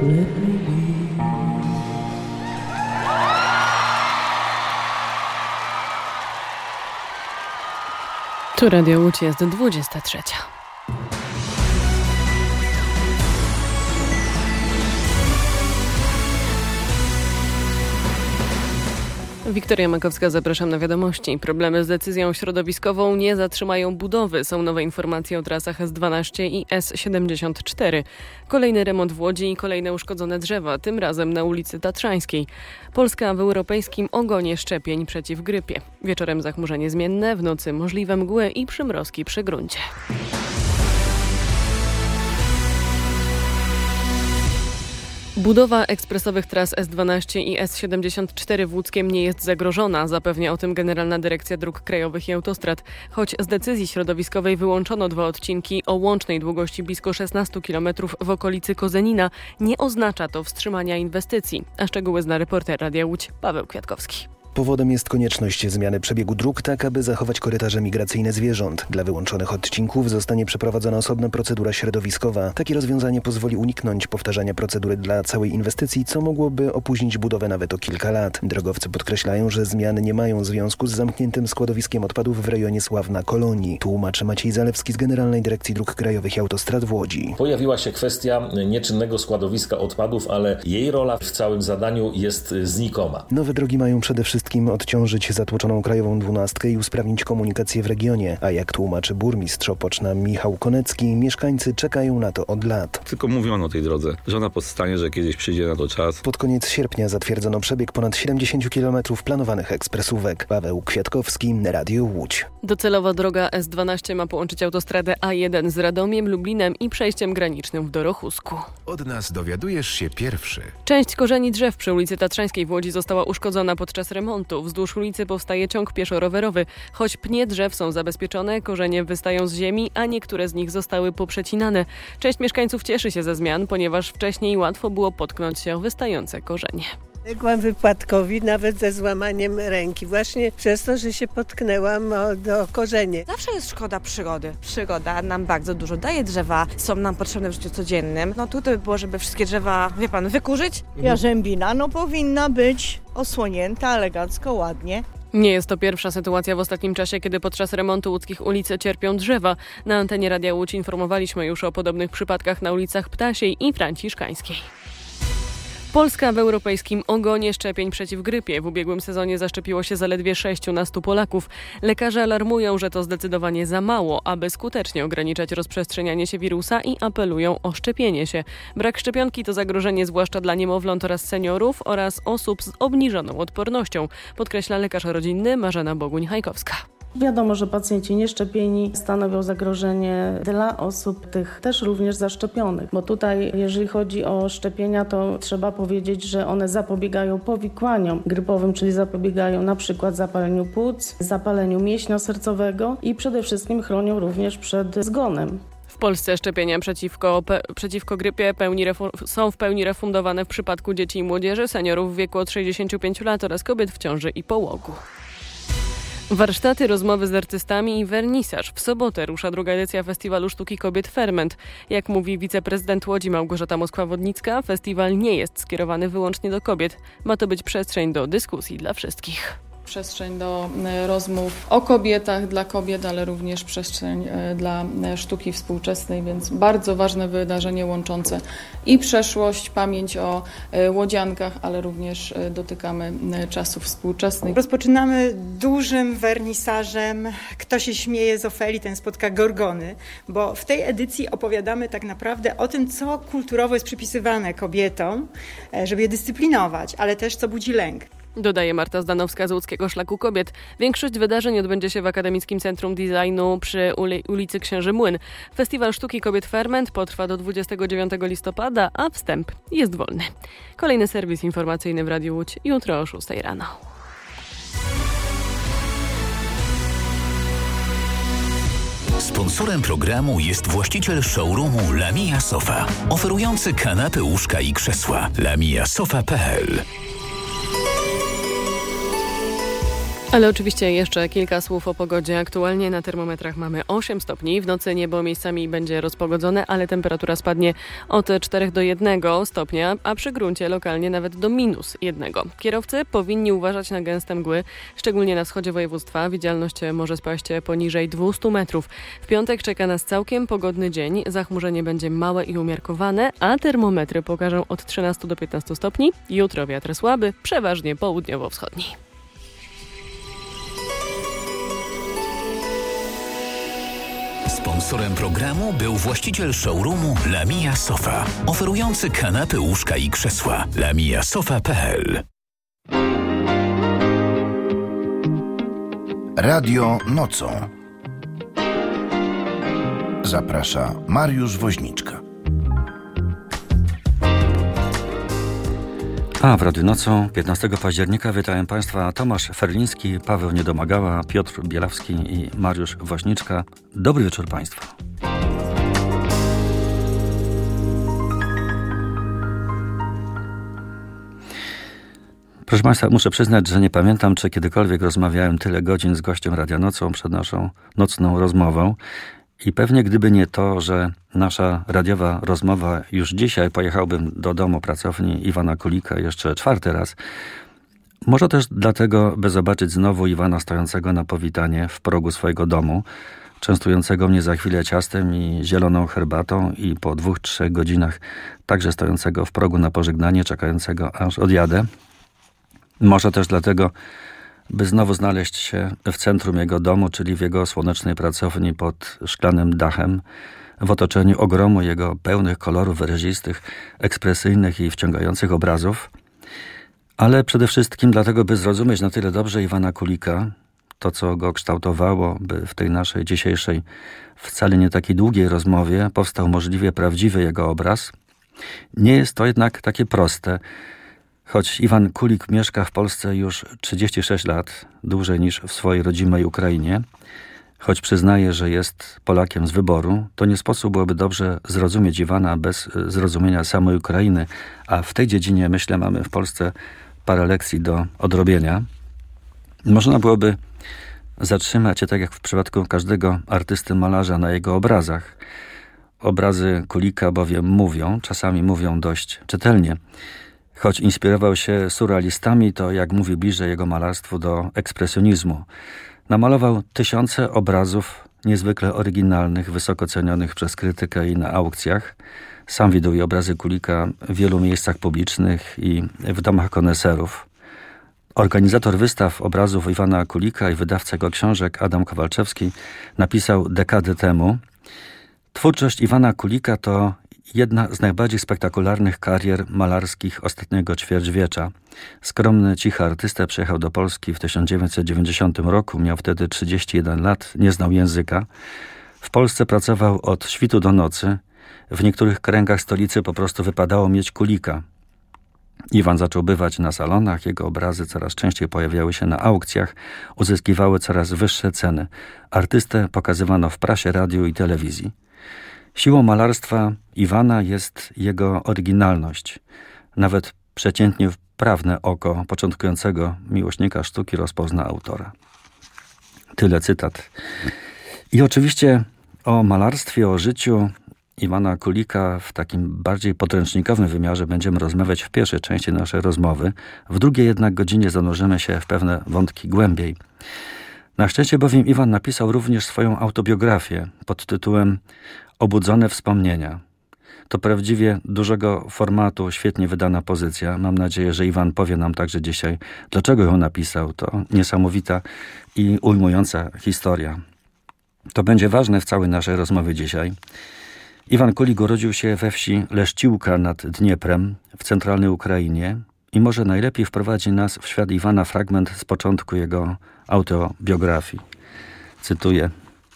Tu Radio Łódź, jest 23. Wiktoria Makowska, zapraszam na wiadomości. Problemy z decyzją środowiskową nie zatrzymają budowy. Są nowe informacje o trasach S12 i S74. Kolejny remont w Łodzi i kolejne uszkodzone drzewa, tym razem na ulicy Tatrzańskiej. Polska w europejskim ogonie szczepień przeciw grypie. Wieczorem zachmurzenie zmienne, w nocy możliwe mgły i przymrozki przy gruncie. Budowa ekspresowych tras S12 i S74 w Łódzkiem nie jest zagrożona, zapewnia o tym Generalna Dyrekcja Dróg Krajowych i Autostrad. Choć z decyzji środowiskowej wyłączono 2 odcinki o łącznej długości blisko 16 km w okolicy Kozenina, nie oznacza to wstrzymania inwestycji. A szczegóły zna reporter Radia Łódź Paweł Kwiatkowski. Powodem jest konieczność zmiany przebiegu dróg tak, aby zachować korytarze migracyjne zwierząt. Dla wyłączonych odcinków zostanie przeprowadzona osobna procedura środowiskowa. Takie rozwiązanie pozwoli uniknąć powtarzania procedury dla całej inwestycji, co mogłoby opóźnić budowę nawet o kilka lat. Drogowcy podkreślają, że zmiany nie mają związku z zamkniętym składowiskiem odpadów w rejonie Sławna Kolonii. Tłumaczy Maciej Zalewski z Generalnej Dyrekcji Dróg Krajowych i Autostrad w Łodzi. Pojawiła się kwestia nieczynnego składowiska odpadów, ale jej rola w całym zadaniu jest znikoma. Nowe drogi mają przede wszystkim odciążyć zatłoczoną krajową 12 i usprawnić komunikację w regionie. A jak tłumaczy burmistrz Opoczna Michał Konecki, mieszkańcy czekają na to od lat. Tylko mówiono o tej drodze, że ona powstanie, że kiedyś przyjdzie na to czas. Pod koniec sierpnia zatwierdzono przebieg ponad 70 km planowanych ekspresówek. Paweł Kwiatkowski, Radio Łódź. Docelowa droga S12 ma połączyć autostradę A1 z Radomiem, Lublinem i przejściem granicznym w Dorochusku. Od nas dowiadujesz się pierwszy. Część korzeni drzew przy ulicy Tatrzańskiej w Łodzi została uszkodzona podczas remontu. Wzdłuż ulicy powstaje ciąg pieszo-rowerowy. Choć pnie drzew są zabezpieczone, korzenie wystają z ziemi, a niektóre z nich zostały poprzecinane. Część mieszkańców cieszy się ze zmian, ponieważ wcześniej łatwo było potknąć się o wystające korzenie. Uległam wypadkowi nawet ze złamaniem ręki. Właśnie przez to, że się potknęłam do korzenie. Zawsze jest szkoda przyrody. Przyroda nam bardzo dużo daje. Drzewa są nam potrzebne w życiu codziennym. No tutaj było, żeby wszystkie drzewa, wie pan, wykurzyć. Jarzębina powinna być osłonięta elegancko, ładnie. Nie jest to pierwsza sytuacja w ostatnim czasie, kiedy podczas remontu łódzkich ulic cierpią drzewa. Na antenie Radia Łódź informowaliśmy już o podobnych przypadkach na ulicach Ptasiej i Franciszkańskiej. Polska w europejskim ogonie szczepień przeciw grypie. W ubiegłym sezonie zaszczepiło się zaledwie 6 na 100 Polaków. Lekarze alarmują, że to zdecydowanie za mało, aby skutecznie ograniczać rozprzestrzenianie się wirusa i apelują o szczepienie się. Brak szczepionki to zagrożenie zwłaszcza dla niemowląt oraz seniorów oraz osób z obniżoną odpornością, podkreśla lekarz rodzinny Marzena Boguń-Hajkowska. Wiadomo, że pacjenci nieszczepieni stanowią zagrożenie dla osób tych też również zaszczepionych, bo tutaj jeżeli chodzi o szczepienia, to trzeba powiedzieć, że one zapobiegają powikłaniom grypowym, czyli zapobiegają na przykład zapaleniu płuc, zapaleniu mięśnia sercowego i przede wszystkim chronią również przed zgonem. W Polsce szczepienia przeciwko grypie są w pełni refundowane w przypadku dzieci i młodzieży, seniorów w wieku od 65 lat oraz kobiet w ciąży i połogu. Warsztaty, rozmowy z artystami i wernisaż. W sobotę rusza druga edycja Festiwalu Sztuki Kobiet Ferment. Jak mówi wiceprezydent Łodzi Małgorzata Moskwa-Wodnicka, festiwal nie jest skierowany wyłącznie do kobiet. Ma to być przestrzeń do dyskusji dla wszystkich. Przestrzeń do rozmów o kobietach, dla kobiet, ale również przestrzeń dla sztuki współczesnej, więc bardzo ważne wydarzenie łączące i przeszłość, pamięć o łodziankach, ale również dotykamy czasów współczesnych. Rozpoczynamy dużym wernisażem Kto się śmieje z Ofeli, ten spotka Gorgony, bo w tej edycji opowiadamy tak naprawdę o tym, co kulturowo jest przypisywane kobietom, żeby je dyscyplinować, ale też co budzi lęk. Dodaje Marta Zdanowska z Łódzkiego Szlaku Kobiet. Większość wydarzeń odbędzie się w Akademickim Centrum Designu przy ulicy Księży Młyn. Festiwal Sztuki Kobiet Ferment potrwa do 29 listopada, a wstęp jest wolny. Kolejny serwis informacyjny w Radiu Łódź jutro o 6 rano. Sponsorem programu jest właściciel showroomu Lamia Sofa, oferujący kanapy, łóżka i krzesła. lamiasofa.pl. Ale oczywiście jeszcze kilka słów o pogodzie. Aktualnie na termometrach mamy 8 stopni. W nocy niebo miejscami będzie rozpogodzone, ale temperatura spadnie od 4 do 1 stopnia, a przy gruncie lokalnie nawet do -1. Kierowcy powinni uważać na gęste mgły, szczególnie na wschodzie województwa. Widzialność może spaść poniżej 200 metrów. W piątek czeka nas całkiem pogodny dzień. Zachmurzenie będzie małe i umiarkowane, a termometry pokażą od 13 do 15 stopni. Jutro wiatr słaby, przeważnie południowo-wschodni. Sponsorem programu był właściciel showroomu Lamia Sofa, oferujący kanapy, łóżka i krzesła. lamiasofa.pl. Radio nocą. Zaprasza Mariusz Woźniczka. A w Radiu Nocą 15 października witają Państwa Tomasz Ferliński, Paweł Niedomagała, Piotr Bielawski i Mariusz Woźniczka. Dobry wieczór Państwu. Proszę Państwa, muszę przyznać, że nie pamiętam, czy kiedykolwiek rozmawiałem tyle godzin z gościem Radia Nocą przed naszą nocną rozmową. I pewnie gdyby nie to, że nasza radiowa rozmowa już dzisiaj, pojechałbym do domu pracowni Iwana Kulika jeszcze 4. raz. Może też dlatego, by zobaczyć znowu Iwana stojącego na powitanie w progu swojego domu, częstującego mnie za chwilę ciastem i zieloną herbatą i po 2-3 godzinach także stojącego w progu na pożegnanie, czekającego aż odjadę. Może też dlatego, by znowu znaleźć się w centrum jego domu, czyli w jego słonecznej pracowni pod szklanym dachem, w otoczeniu ogromu jego pełnych kolorów wyrazistych, ekspresyjnych i wciągających obrazów, ale przede wszystkim dlatego, by zrozumieć na tyle dobrze Iwana Kulika, to co go kształtowało, by w tej naszej dzisiejszej, wcale nie takiej długiej rozmowie powstał możliwie prawdziwy jego obraz. Nie jest to jednak takie proste. Choć Iwan Kulik mieszka w Polsce już 36 lat, dłużej niż w swojej rodzimej Ukrainie, choć przyznaje, że jest Polakiem z wyboru, to nie sposób byłoby dobrze zrozumieć Iwana bez zrozumienia samej Ukrainy, a w tej dziedzinie, myślę, mamy w Polsce parę lekcji do odrobienia. Można byłoby zatrzymać się, tak jak w przypadku każdego artysty malarza, na jego obrazach. Obrazy Kulika bowiem mówią, czasami mówią dość czytelnie. Choć inspirował się surrealistami, to jak mówi bliżej jego malarstwu do ekspresjonizmu. Namalował tysiące obrazów niezwykle oryginalnych, wysoko cenionych przez krytykę i na aukcjach. Sam widuje obrazy Kulika w wielu miejscach publicznych i w domach koneserów. Organizator wystaw obrazów Iwana Kulika i wydawca jego książek Adam Kowalczewski napisał dekadę temu: twórczość Iwana Kulika to jedna z najbardziej spektakularnych karier malarskich ostatniego ćwierćwiecza. Skromny, cichy artysta przyjechał do Polski w 1990 roku. Miał wtedy 31 lat, nie znał języka. W Polsce pracował od świtu do nocy. W niektórych kręgach stolicy po prostu wypadało mieć Kulika. Iwan zaczął bywać na salonach, jego obrazy coraz częściej pojawiały się na aukcjach, uzyskiwały coraz wyższe ceny. Artystę pokazywano w prasie, radiu i telewizji. Siłą malarstwa Iwana jest jego oryginalność. Nawet przeciętnie wprawne oko początkującego miłośnika sztuki rozpozna autora. Tyle cytat. I oczywiście o malarstwie, o życiu Iwana Kulika w takim bardziej podręcznikowym wymiarze będziemy rozmawiać w pierwszej części naszej rozmowy. W drugiej jednak godzinie zanurzymy się w pewne wątki głębiej. Na szczęście bowiem Iwan napisał również swoją autobiografię pod tytułem Obudzone wspomnienia. To prawdziwie dużego formatu, świetnie wydana pozycja. Mam nadzieję, że Iwan powie nam także dzisiaj, dlaczego ją napisał. To niesamowita i ujmująca historia. To będzie ważne w całej naszej rozmowie dzisiaj. Iwan Kulik urodził się we wsi Leszciłka nad Dnieprem w centralnej Ukrainie i może najlepiej wprowadzi nas w świat Iwana fragment z początku jego autobiografii. Cytuję.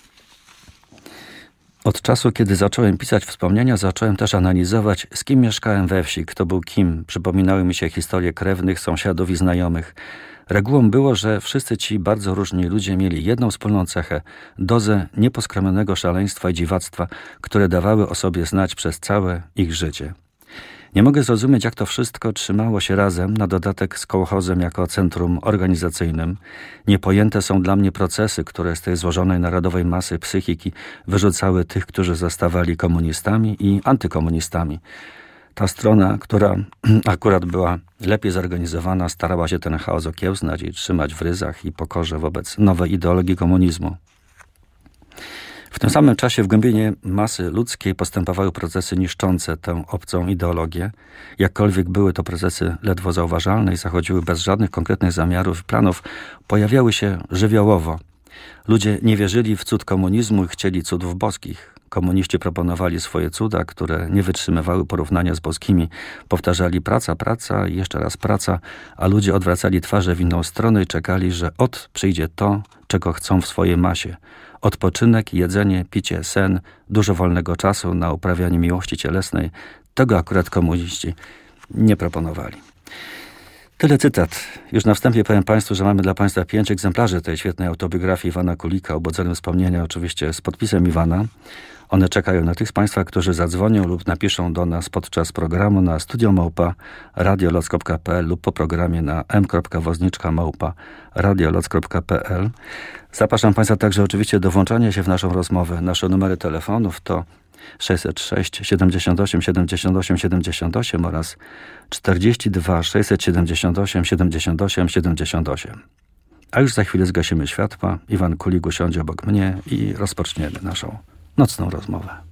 Od czasu, kiedy zacząłem pisać wspomnienia, zacząłem też analizować, z kim mieszkałem we wsi, kto był kim. Przypominały mi się historie krewnych, sąsiadów i znajomych. Regułą było, że wszyscy ci bardzo różni ludzie mieli jedną wspólną cechę – dozę nieposkromionego szaleństwa i dziwactwa, które dawały o sobie znać przez całe ich życie. Nie mogę zrozumieć, jak to wszystko trzymało się razem, na dodatek z kołchozem jako centrum organizacyjnym. Niepojęte są dla mnie procesy, które z tej złożonej narodowej masy psychiki wyrzucały tych, którzy zostawali komunistami i antykomunistami. Ta strona, która akurat była lepiej zorganizowana, starała się ten chaos okiełznać i trzymać w ryzach i pokorze wobec nowej ideologii komunizmu. W tym samym czasie w głębinie masy ludzkiej postępowały procesy niszczące tę obcą ideologię. Jakkolwiek były to procesy ledwo zauważalne i zachodziły bez żadnych konkretnych zamiarów i planów, pojawiały się żywiołowo. Ludzie nie wierzyli w cud komunizmu i chcieli cudów boskich. Komuniści proponowali swoje cuda, które nie wytrzymywały porównania z boskimi. Powtarzali praca, praca i jeszcze raz praca, a ludzie odwracali twarze w inną stronę i czekali, że przyjdzie to, czego chcą w swojej masie. Odpoczynek, jedzenie, picie, sen, dużo wolnego czasu na uprawianie miłości cielesnej. Tego akurat komuniści nie proponowali. Tyle cytat. Już na wstępie powiem Państwu, że mamy dla Państwa 5 egzemplarzy tej świetnej autobiografii Iwana Kulika, Obudzonym wspomnienia, oczywiście z podpisem Iwana. One czekają na tych z Państwa, którzy zadzwonią lub napiszą do nas podczas programu na studio@radioloc.pl lub po programie na m.woźniczka@radioloc.pl. Zapraszam Państwa także oczywiście do włączania się w naszą rozmowę. Nasze numery telefonów to 606 78 78 78 oraz 42 678 78 78. A już za chwilę zgasimy światła. Iwan Kulik usiądzie obok mnie i rozpoczniemy naszą nocną rozmowę.